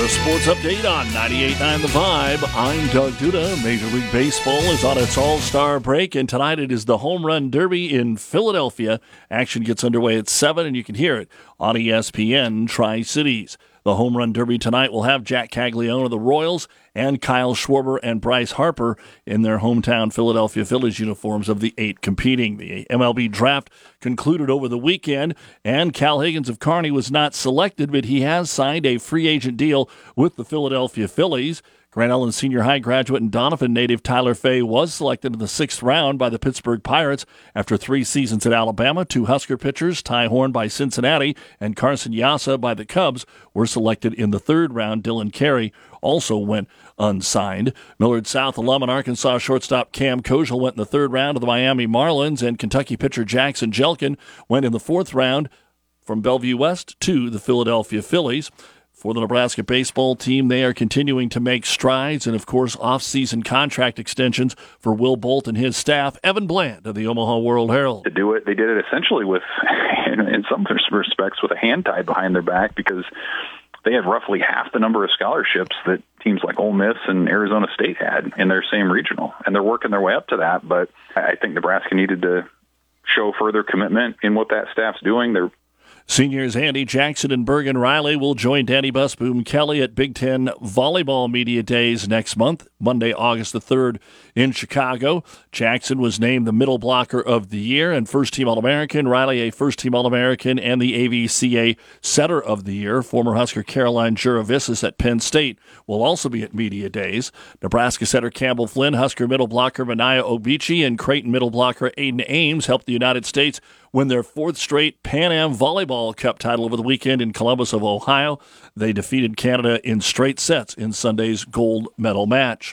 Your sports update on 98.9 The Vibe. I'm Doug Duda. Major League Baseball is on its all-star break, and tonight it is the Home Run Derby in Philadelphia. Action gets underway at 7, and you can hear it on ESPN Tri-Cities. The Home Run Derby tonight will have Jack Caglione of the Royals and Kyle Schwarber and Bryce Harper in their hometown Philadelphia Phillies uniforms of the 8 competing. The MLB draft concluded over the weekend, and Cal Higgins of Kearney was not selected, but he has signed a free agent deal with the Philadelphia Phillies. Grand Island Senior High graduate and Donovan native Tyler Fay was selected in the 6th round by the Pittsburgh Pirates after 3 seasons at Alabama. 2 Husker pitchers, Ty Horn by Cincinnati and Carson Yassa by the Cubs, were selected in the 3rd round. Dylan Carey also went unsigned. Millard South alum and Arkansas shortstop Cam Kojal went in the 3rd round to the Miami Marlins, and Kentucky pitcher Jackson Jelkin went in the 4th round from Bellevue West to the Philadelphia Phillies. For the Nebraska baseball team, they are continuing to make strides and, of course, off-season contract extensions for Will Bolt and his staff. Evan Bland of the Omaha World Herald. To do it, they did it essentially with, in some respects, with a hand tied behind their back, because they had roughly half the number of scholarships that teams like Ole Miss and Arizona State had in their same regional, and they're working their way up to that. But I think Nebraska needed to show further commitment in what that staff's doing. They're Seniors Andy Jackson and Bergen Riley will join Danny Busboom Kelly at Big Ten Volleyball Media Days next month, Monday, August the 3rd in Chicago. Jackson was named the Middle Blocker of the Year and First-Team All-American. Riley a First-Team All-American and the AVCA Setter of the Year. Former Husker Caroline Juravissis at Penn State will also be at Media Days. Nebraska setter Campbell Flynn, Husker Middle Blocker Manaya Obichi, and Creighton Middle Blocker Aiden Ames helped the United States win their 4th straight Pan Am Volleyball Cup title over the weekend in Columbus of Ohio. They defeated Canada in straight sets in Sunday's gold medal match.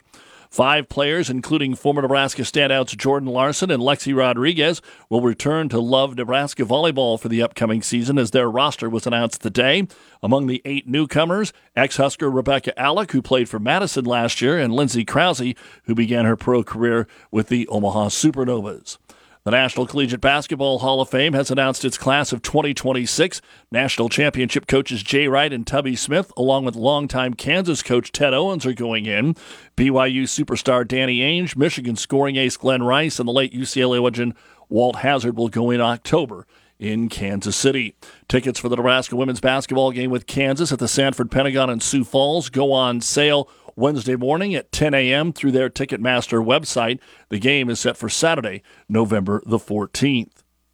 5 players, including former Nebraska standouts Jordan Larson and Lexi Rodriguez, will return to Love Nebraska volleyball for the upcoming season as their roster was announced today. Among the 8 newcomers, ex-Husker Rebecca Alec, who played for Madison last year, and Lindsey Krause, who began her pro career with the Omaha Supernovas. The National Collegiate Basketball Hall of Fame has announced its class of 2026. National championship coaches Jay Wright and Tubby Smith, along with longtime Kansas coach Ted Owens, are going in. BYU superstar Danny Ainge, Michigan scoring ace Glenn Rice, and the late UCLA legend Walt Hazzard will go in October in Kansas City. Tickets for the Nebraska women's basketball game with Kansas at the Sanford Pentagon in Sioux Falls go on sale Wednesday morning at 10 a.m. through their Ticketmaster website. The game is set for Saturday, November the 14th.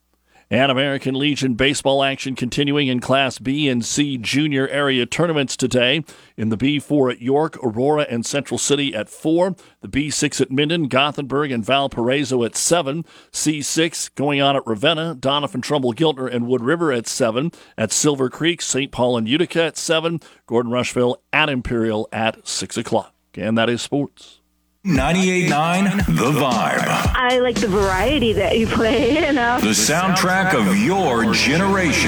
And American Legion baseball action continuing in Class B and C junior area tournaments today. In the B4 at York, Aurora, and Central City at 4. The B6 at Minden, Gothenburg, and Valparaiso at 7. C6 going on at Ravenna, Doniphan, Trumbull, Giltner, and Wood River at 7. At Silver Creek, St. Paul, and Utica at 7. Gordon Rushville at Imperial at 6 o'clock. And that is sports. 98.9 The Vibe. I like the variety that you play, The soundtrack of your generation.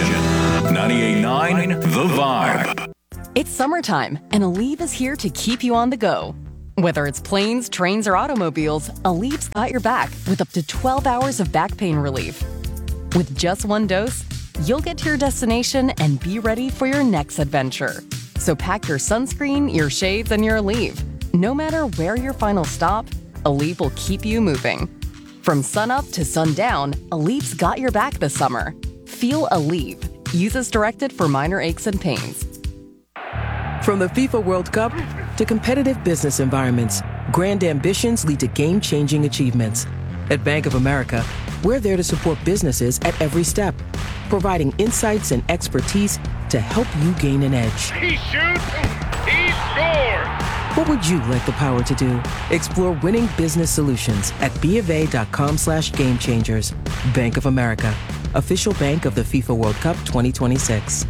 98.9 The Vibe. It's summertime, and Aleve is here to keep you on the go. Whether it's planes, trains, or automobiles, Aleve's got your back with up to 12 hours of back pain relief. With just 1 dose, you'll get to your destination and be ready for your next adventure. So pack your sunscreen, your shades, and your Aleve. No matter where your final stop, Aleve will keep you moving. From sunup to sundown, Aleve's got your back this summer. Feel Aleve. Use as directed for minor aches and pains. From the FIFA World Cup to competitive business environments, grand ambitions lead to game-changing achievements. At Bank of America, we're there to support businesses at every step, providing insights and expertise to help you gain an edge. He shoots, he scores! What would you like the power to do? Explore winning business solutions at BofA.com/gamechangers. Bank of America, official bank of the FIFA World Cup 2026.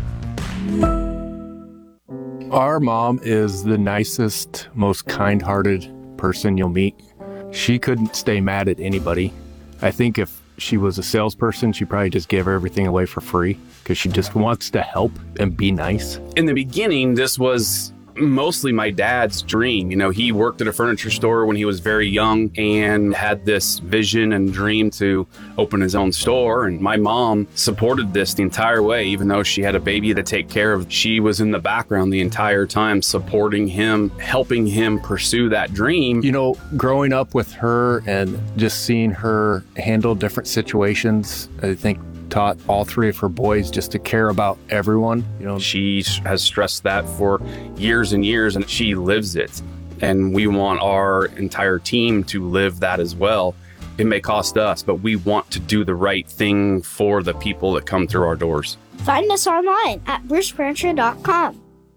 Our mom is the nicest, most kind-hearted person you'll meet. She couldn't stay mad at anybody. I think if she was a salesperson, she'd probably just give everything away for free because she just wants to help and be nice. In the beginning, this was mostly my dad's dream. You know, he worked at a furniture store when he was very young and had this vision and dream to open his own store. And my mom supported this the entire way, even though she had a baby to take care of. She was in the background the entire time, supporting him, helping him pursue that dream. You know, growing up with her and just seeing her handle different situations, I think taught all three of her boys just to care about everyone. You know, she has stressed that for years and years, and she lives it. And we want our entire team to live that as well. It may cost us, but we want to do the right thing for the people that come through our doors. Find us online at brucefurniture.com.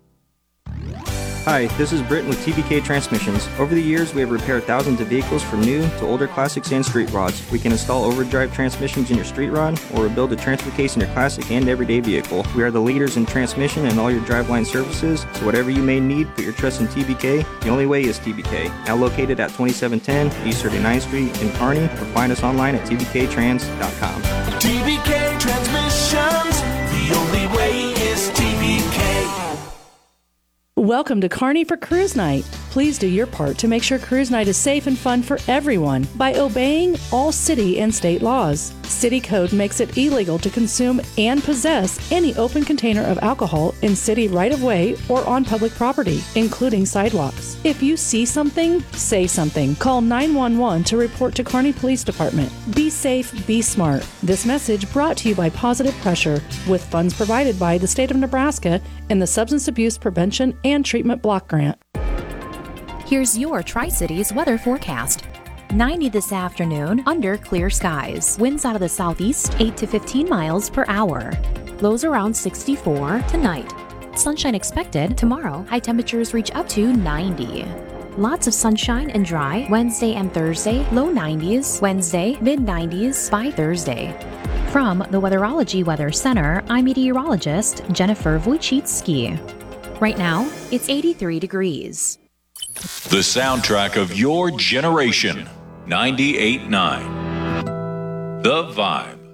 Hi, this is Britton with TBK Transmissions. Over the years, we have repaired thousands of vehicles from new to older classics and street rods. We can install overdrive transmissions in your street rod or rebuild a transfer case in your classic and everyday vehicle. We are the leaders in transmission and all your driveline services, so whatever you may need, put your trust in TBK. The only way is TBK. Now located at 2710 East 39th Street in Kearney, or find us online at tbktrans.com. TBK Transmissions, the only way is TBK. Welcome to Kearney for Cruise Night. Please do your part to make sure Cruise Night is safe and fun for everyone by obeying all city and state laws. City code makes it illegal to consume and possess any open container of alcohol in city right-of-way or on public property, including sidewalks. If you see something, say something. Call 911 to report to Kearney Police Department. Be safe, be smart. This message brought to you by Positive Pressure, with funds provided by the state of Nebraska and the Substance Abuse Prevention and Treatment Block Grant. Here's your Tri-Cities weather forecast. 90 this afternoon under clear skies. Winds out of the southeast 8 to 15 miles per hour. Lows around 64 tonight. Sunshine expected tomorrow. High temperatures reach up to 90. Lots of sunshine and dry Wednesday and Thursday. Low 90s. Wednesday, mid 90s by Thursday. From the Weatherology Weather Center, I'm meteorologist Jennifer Wojcicki. Right now, it's 83 degrees. The soundtrack of your generation. 98.9 The Vibe.